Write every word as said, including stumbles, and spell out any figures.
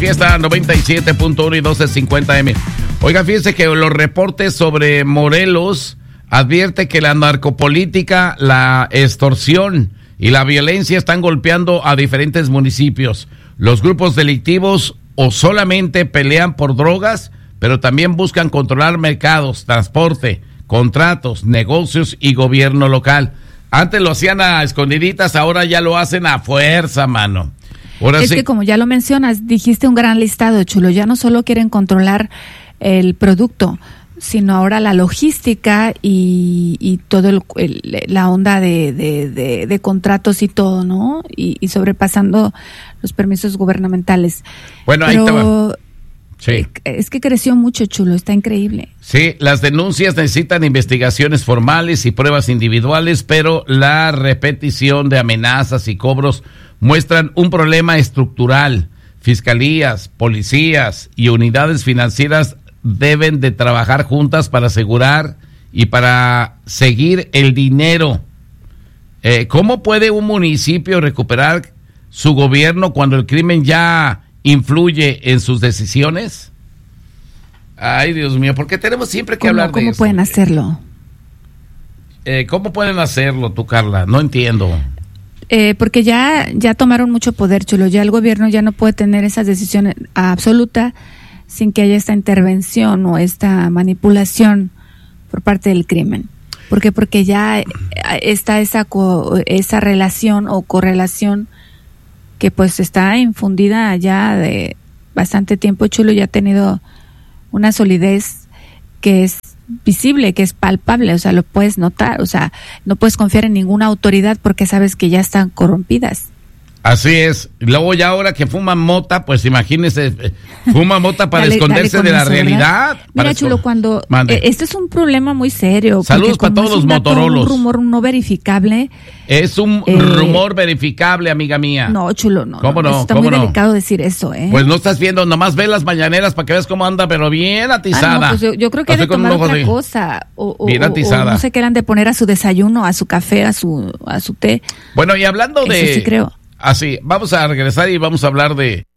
Fiesta noventa y siete punto uno y doce cincuenta eme. Oiga, fíjese que los reportes sobre Morelos advierte que la narcopolítica, la extorsión y la violencia están golpeando a diferentes municipios. Los grupos delictivos o solamente pelean por drogas, pero también buscan controlar mercados, transporte, contratos, negocios y gobierno local. Antes lo hacían a escondiditas, ahora ya lo hacen a fuerza, mano. Ahora es sí. que como ya lo mencionas, dijiste un gran listado, Chulo, ya no solo quieren controlar el producto, sino ahora la logística y, y todo el, el, la onda de, de, de, de contratos y todo, ¿no? Y, y sobrepasando los permisos gubernamentales. Bueno, ahí Pero, te va. Sí. Es que creció mucho, Chulo, está increíble. Sí, las denuncias necesitan investigaciones formales y pruebas individuales, pero la repetición de amenazas y cobros muestran un problema estructural. Fiscalías, policías y unidades financieras deben de trabajar juntas para asegurar y para seguir el dinero. Eh, ¿Cómo puede un municipio recuperar su gobierno cuando el crimen ya influye en sus decisiones? Ay, Dios mío, ¿por qué tenemos siempre que ¿Cómo, hablar de ¿cómo eso? pueden hacerlo? Eh, ¿Cómo pueden hacerlo tú, Carla? No entiendo. Eh, porque ya, ya tomaron mucho poder, Chulo. Ya el gobierno ya no puede tener esas decisiones absoluta sin que haya esta intervención o esta manipulación por parte del crimen. ¿Por qué? Porque ya está esa, co, esa relación o correlación que pues está infundida ya de bastante tiempo, Chulo, ya ha tenido una solidez que es visible, que es palpable, o sea, lo puedes notar, o sea, no puedes confiar en ninguna autoridad porque sabes que ya están corrompidas. Así es. Luego ya ahora que fuman mota, pues imagínese, fuma mota para dale, esconderse dale de la eso, realidad. Mira, para Chulo, cuando Mande. eh, este es un problema muy serio. Saludos para todos los motorolos. Un rumor no verificable. Es un eh, rumor verificable, amiga mía. No, Chulo, no. ¿Cómo no? no? Está ¿Cómo muy no? delicado decir eso, ¿eh? Pues no estás viendo, nomás ve las mañaneras para que veas cómo anda, pero bien atizada. Ah, no, pues yo, yo creo que Así hay de con un tomar ojo otra de- cosa. O, o, Bien o- atizada. o no sé qué le han de poner a su desayuno, a su café, a su, a su té. Bueno, y hablando de... Eso sí creo. Así, vamos a regresar y vamos a hablar de